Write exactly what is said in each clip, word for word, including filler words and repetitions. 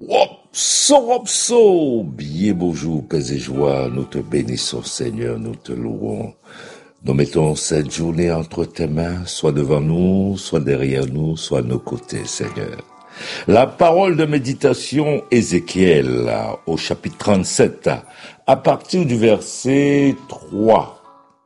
Opso, opso, bien bonjour, paix et joie, nous te bénissons Seigneur, nous te louons. Nous mettons cette journée entre tes mains, soit devant nous, soit derrière nous, soit à nos côtés Seigneur. La parole de méditation Ézéchiel au chapitre trente-sept, à partir du verset trois.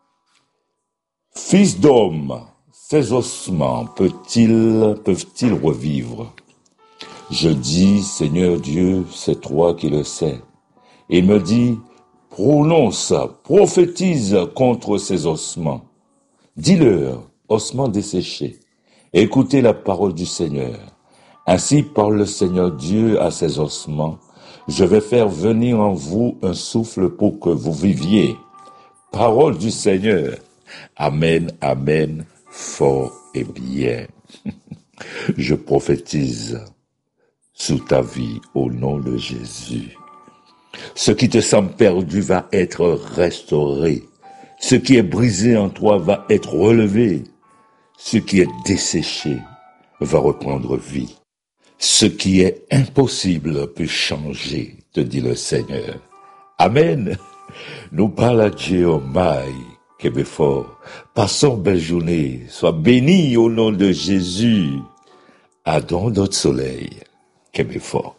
Fils d'homme, ces ossements peuvent-ils, peuvent-ils revivre? Je dis, Seigneur Dieu, c'est toi qui le sais. Il me dit, prononce, prophétise contre ces ossements. Dis-leur, ossements desséchés, écoutez la parole du Seigneur. Ainsi parle le Seigneur Dieu à ces ossements. Je vais faire venir en vous un souffle pour que vous viviez. Parole du Seigneur. Amen, amen, fort et bien. Je prophétise sous ta vie au nom de Jésus. Ce qui te semble perdu va être restauré. Ce qui est brisé en toi va être relevé. Ce qui est desséché va reprendre vie. Ce qui est impossible peut changer, te dit le Seigneur. Amen. Nous parle à Dieu, Mai, Québécois. Passons belle journée. Sois béni au nom de Jésus. Adon notre soleil. Québécois.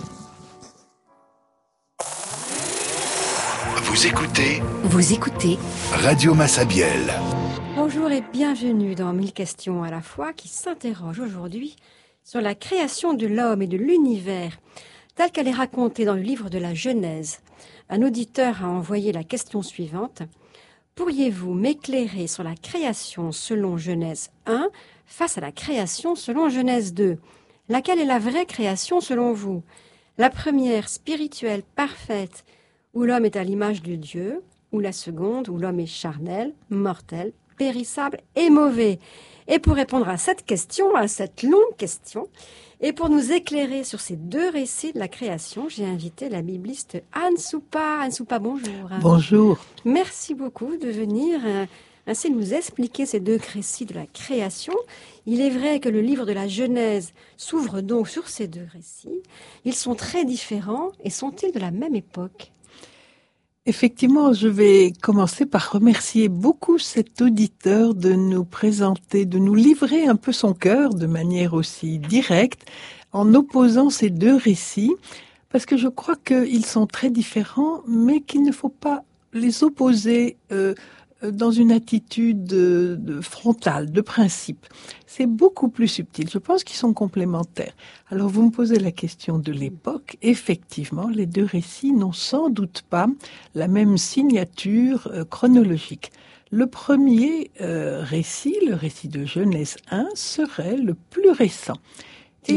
Vous écoutez Vous écoutez Radio Massabielle. Bonjour et bienvenue dans Mille questions à la fois qui s'interroge aujourd'hui sur la création de l'homme et de l'univers telle qu'elle est racontée dans le livre de la Genèse. Un auditeur a envoyé la question suivante. Pourriez-vous m'éclairer sur la création selon Genèse un face à la création selon Genèse deux? Laquelle est la vraie création selon vous? La première, spirituelle, parfaite, où l'homme est à l'image de Dieu, ou la seconde, où l'homme est charnel, mortel, périssable et mauvais? Et pour répondre à cette question, à cette longue question, et pour nous éclairer sur ces deux récits de la création, j'ai invité la bibliste Anne Soupa. Anne Soupa, bonjour. Bonjour. Merci beaucoup de venir euh, ainsi nous expliquer ces deux récits de la création. Il est vrai que le livre de la Genèse s'ouvre donc sur ces deux récits. Ils sont très différents et sont-ils de la même époque ? Effectivement, je vais commencer par remercier beaucoup cet auditeur de nous présenter, de nous livrer un peu son cœur de manière aussi directe en opposant ces deux récits, parce que je crois qu'ils sont très différents, mais qu'il ne faut pas les opposer euh, dans une attitude de, de frontale, de principe. C'est beaucoup plus subtil. Je pense qu'ils sont complémentaires. Alors, vous me posez la question de l'époque. Effectivement, les deux récits n'ont sans doute pas la même signature euh, chronologique. Le premier euh, récit, le récit de Genèse un, serait le plus récent.